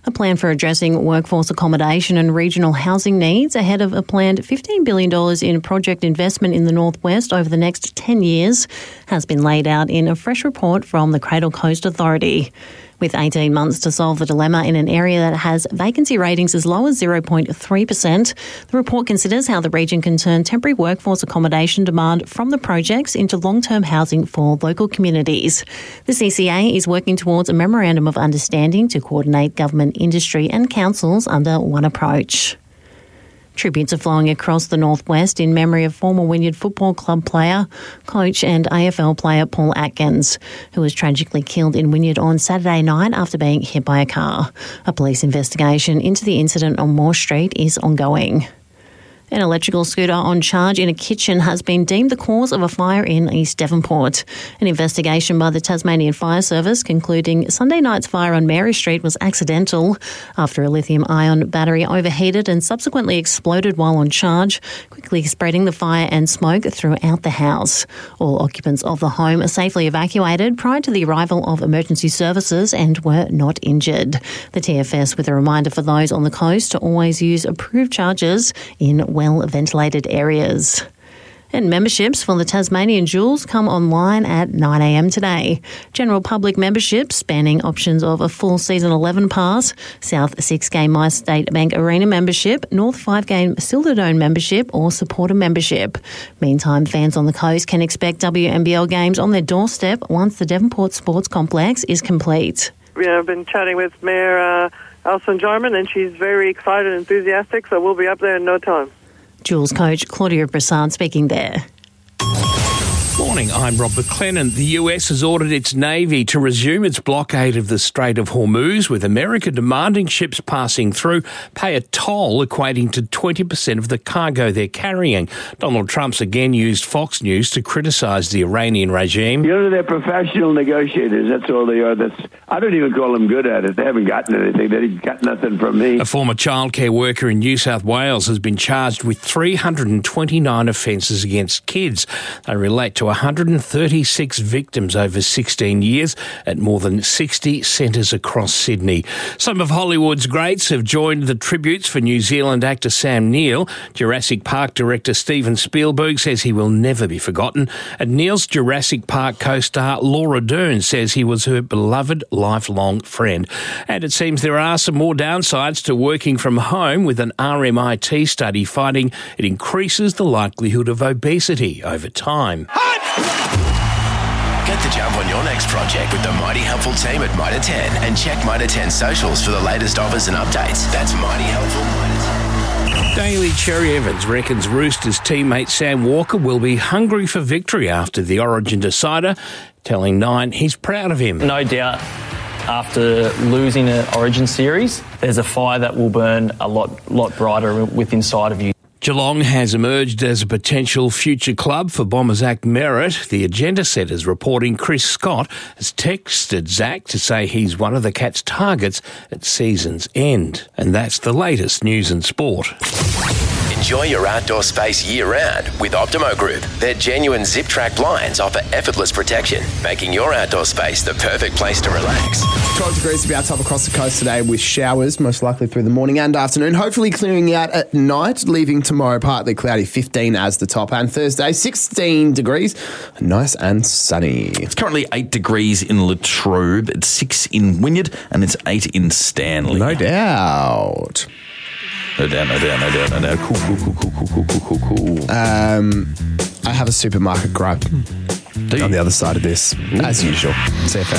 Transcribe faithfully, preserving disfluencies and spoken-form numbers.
A plan for addressing workforce accommodation and regional housing needs ahead of a planned fifteen billion dollars in project investment in the northwest over the next ten years has been laid out in a fresh report from the Cradle Coast Authority. With eighteen months to solve the dilemma in an area that has vacancy ratings as low as zero point three percent, the report considers how the region can turn temporary workforce accommodation demand from the projects into long-term housing for local communities. The C C A is working towards a memorandum of understanding to coordinate government, industry and councils under one approach. Tributes are flowing across the northwest in memory of former Wynyard Football Club player, coach and A F L player Paul Atkins, who was tragically killed in Wynyard on Saturday night after being hit by a car. A police investigation into the incident on Moore Street is ongoing. An electrical scooter on charge in a kitchen has been deemed the cause of a fire in East Devonport. An investigation by the Tasmanian Fire Service concluding Sunday night's fire on Mary Street was accidental after a lithium-ion battery overheated and subsequently exploded while on charge, quickly spreading the fire and smoke throughout the house. All occupants of the home are safely evacuated prior to the arrival of emergency services and were not injured. The T F S with a reminder for those on the coast to always use approved chargers in well-ventilated areas. And memberships for the Tasmanian Jewels come online at nine a m today. General public memberships spanning options of a full season eleven pass, South six-game MyState Bank Arena membership, North five-game Silverdome membership or supporter membership. Meantime, fans on the coast can expect W N B L games on their doorstep once the Devonport Sports Complex is complete. Yeah, I've been chatting with Mayor uh, Alison Jarman and she's very excited and enthusiastic, so we'll be up there in no time. Jewels coach Claudia Broussard speaking there. Morning, I'm Rob McLennan. The U S has ordered its Navy to resume its blockade of the Strait of Hormuz, with America demanding ships passing through pay a toll equating to twenty percent of the cargo they're carrying. Donald Trump's again used Fox News to criticise the Iranian regime. You know, they're professional negotiators. That's all they are. That's I don't even call them good at it. They haven't gotten anything. They didn't got nothing from me. A former childcare worker in New South Wales has been charged with three hundred twenty-nine offences against kids. They relate to one hundred thirty-six victims over sixteen years at more than sixty centres across Sydney. Some of Hollywood's greats have joined the tributes for New Zealand actor Sam Neill. Jurassic Park director Steven Spielberg says he will never be forgotten. And Neill's Jurassic Park co-star Laura Dern says he was her beloved lifelong friend. And it seems there are some more downsides to working from home, with an R M I T study finding it increases the likelihood of obesity over time. Get the jump on your next project with the Mighty Helpful team at Mitre ten and check Mitre ten socials for the latest offers and updates. That's Mighty Helpful Mitre ten. Daly Cherry Evans reckons Roosters teammate Sam Walker will be hungry for victory after the Origin decider, telling Nine he's proud of him. No doubt, after losing an Origin series, there's a fire that will burn a lot, lot brighter within inside of you. Geelong has emerged as a potential future club for Bombers Zach Merritt. The agenda setters reporting Chris Scott has texted Zach to say he's one of the Cats' targets at season's end. And that's the latest news and sport. Enjoy your outdoor space year-round with Optimo Group. Their genuine zip-track blinds offer effortless protection, making your outdoor space the perfect place to relax. twelve degrees to be our top across the coast today, with showers most likely through the morning and afternoon, hopefully clearing out at night, leaving tomorrow partly cloudy, fifteen as the top, and Thursday sixteen degrees, nice and sunny. It's currently eight degrees in Latrobe, it's six in Wynyard, and it's eight in Stanley. No doubt. No doubt, no doubt, no doubt, no doubt. Cool, cool, cool, cool, cool, cool, cool, cool. Um, I have a supermarket gripe Do you? on the other side of this, as usual. C F M.